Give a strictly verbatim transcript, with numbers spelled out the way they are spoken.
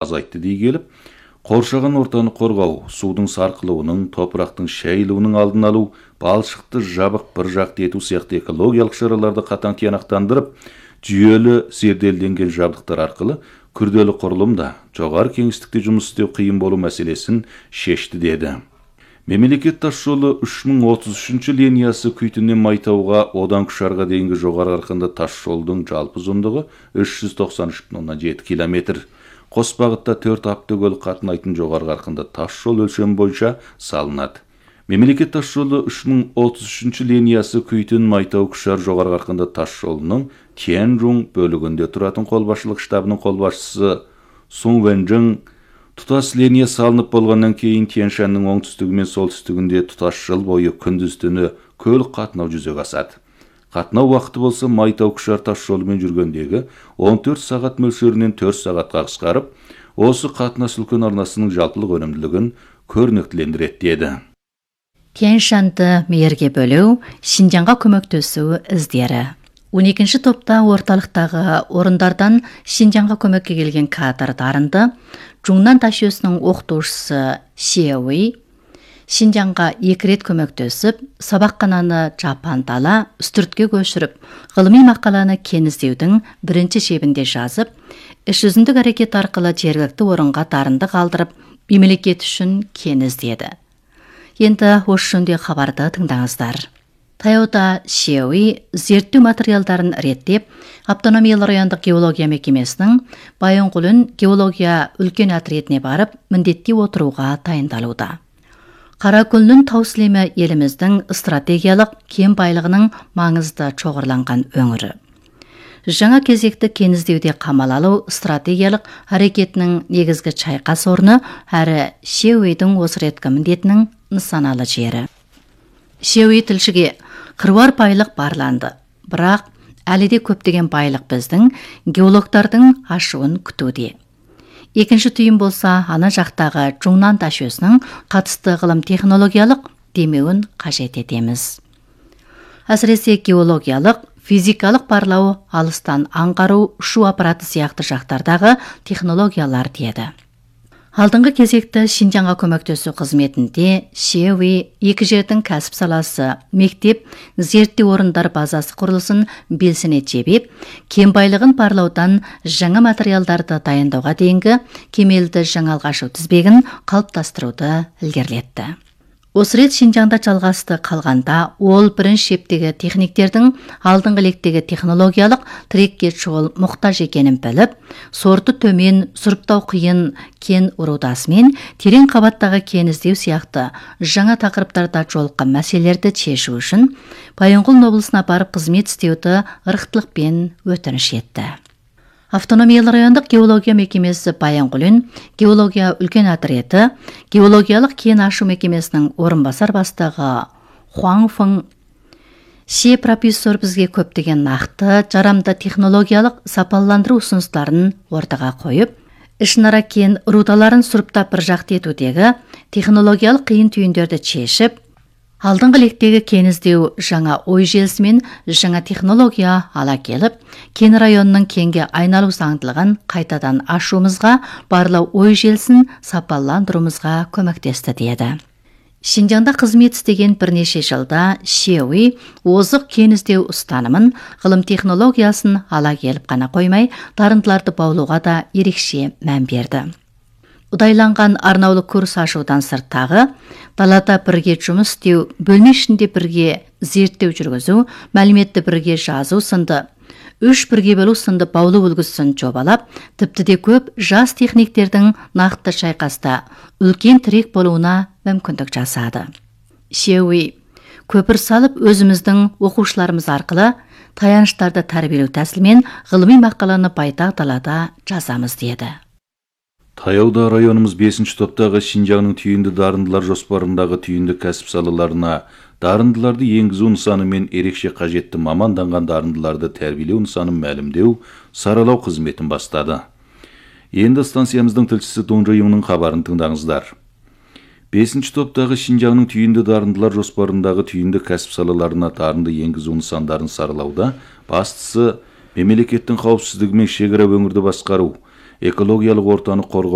азайтты дей келіп, қоршаған ортаны қорғау, судың сарқылуының, топырақтың шайылуының алдын алу, балшықты жабық бір жақты ету сияқты экологиялық шараларды қатаң тиянақтандырып, жүйелі зерделенген жабдықтар арқылы күрделі құрылымда жоғары кеңістікте жұмыс істеу қиын болу мәселесін шешті деді. Мемлекет тас жолы үш мың отыз үшінші линиясы Күйтіннен Майтауға одан Күшарға дейінгі жоғары қарқынды тас жолдың жалпы ұзындығы үш жүз тоқсан үш бүтін оннан жеті километр. Қос бағытта төрт автокөлік қатынайтын жоғары қарқынды тас жол өлшемі бойынша салынады. Мемлекет тас жолы үш мың отыз үшінші линиясы Күйтін Майтау Күшар жоғары қарқынды тас жолының Тянь-Жун бөлігінде тұратын қолбасшылық штабының қолбасшысы Сун Вэнжің тұтас линия салынып болғаннан кейін Тянь-Шанның оңтүстігі мен солтүстігінде тұтас жыл бойы күндіз-түні көлік қатынау жүзеге асады. Қатынау уақыты болса Майтау Күшар тас жолымен жүргендегі он төрт сағат мөлшерінен төрт сағатқа қысқарып, осы қатынас үлкен арнасының жалпылық өнімділігін көрнектілендіреді деді. Тянь-Шанды мейірге бөлу, Шинжаңға көмектесу іздері. он екінші топта орталықтағы орындардан Шинжаңға көмекке келген кадр дарынды, Жуңнан тас жүйесінің оқытушысы Шеуи Шинжаңға екі рет көмектесіп, сабаққананы Жапан дала үстіртке көшіріп, ғылыми мақаланы кеңіздеудің бірінші шебінде жазып, іс жүзіндік әрекет арқылы жергілікті орынға дарынды қалдырып, мемлекет үшін кеңіздеді. Енді осы жөнінде хабарды тыңдаңыздар. Таяуда Шеуи зерттеу материалдарын реттеп, автономиялы райондық геология мекемесінің Байонғұлын геология үлкен отрядіне барып, міндетті отыруға дайындалуда. Қаракөлдің тау сілемі еліміздің стратегиялық кен байлығының маңызды шоғырланған өңірі. Жаңа кезекті кеңіздеуде қамал алу стратегиялық әрекетінің негізгі шайқас орны әрі Шеуидің осы реткі міндетінің нысаналы жері. Шеуи тілшіге қыруар байлық барланды, бірақ әлі де көптеген байлық біздің геологтардың ашуын күтуде. Екінші түйін болса, ана жақтағы Жуңнан тас жүйесінің қатысты ғылым технологиялық демеуін қажет етеміз. Әсіресе геологиялық, физикалық барлау, алыстан аңғару, ұшу аппараты сияқты жақтардағы технологиялар деді. Алдыңғы кезекті Шинжаңға көмектесу қызметінде Шеуи екі жердің кәсіп саласы, мектеп, зерттеу орындар базасы құрылысын белсене жебеп, кен байлығын барлаудан жаңа материалдарды дайындауға дейінгі кемелді жаңалық ашу тізбегін қалыптастыруды ілгерілетті. Осы рет Шинжаңда жалғасты қалғанда, ол бірінші шептегі техниктердің алдыңғы лектегі технологиялық трекке шұғыл мұқтаж екенін біліп, сорты төмен, сұрыптау қиын кен рудасымен терең қабаттағы кен іздеу сияқты жаңа тақырыптарда жолыққан мәселелерді шешу үшін Байонғұлын облысына барып қызмет істеуді ырықтылықпен өтініш етті. Автономиялы райондық геология мекемесі Байонғұлын геология үлкен отряды геологиялық кен ашу мекемесінің орынбасар бастығы Хуаң Фың Ше профессор бізге көптеген нақты, жарамды технологиялық сапаландыру ұсыныстарын ортаға қойып, ішінара кен рудаларын сұрыптап бір жақты етудегі технологиялық қиын түйіндерді шешіп, алдыңғы лектегі кен іздеу жаңа ой желісімен жаңа технология ала келіп, кен районының кенге айналу заңдылығын қайтадан ашуымызға, барлау ой желісін сапаландыруымызға көмектесті деді. Шинжаңда қызмет істеген бірнеше жылда Шеуи озық кен іздеу ұстанымын, ғылым технологиясын ала келіп қана қоймай, дарындыларды баулуға да ерекше мән берді. Ұдайланған арнаулы курс ашудан сырттағы, далада бірге жұмыс істеу, бөлме ішінде бірге зерттеу жүргізу, мәліметті бірге жазу сынды, үш бірге бөлу сынды баулу үлгісін жобалап, тіпті де көп жас техниктердің нақты шайқаста үлкен тірек болуына мүмкіндік жасады. Шеуи көпір салып өзіміздің оқушыларымыз арқылы таяныштарды тәрбиелеу тәсілмен ғылыми мақаланы байтақ далада жазамыз деді. Таяуда районымыз бесінші топтағы Шинжаңның түйінді дарындылар жоспарындағы түйінді кәсіп салаларына дарындыларды енгізу нысанымен ерекше қажетті маманданған дарындыларды тәрбиелеу нысанын мәлімдеу, саралау қызметін бастады. Енді станциямыздың тілшісі Донжайыңның хабарын тыңдаңыздар. бесінші топтағы Шинжаңның түйінді дарындылар жоспарындағы түйінді кәсіп салаларына дарынды енгізу нысандарын саралауда бастысы мемлекеттің қауіпсіздігі мен шекара өңірді басқару, экологиялық ортаны қорғау